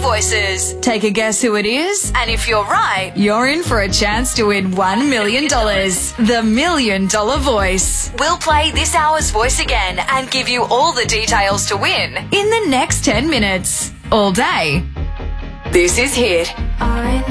voices. Take a guess who it is, and if you're right, you're in for a chance to win $1 million. The $1 Million Voice. We'll play this hour's voice again and give you all the details to win in the next 10 minutes. All day. This is Hit.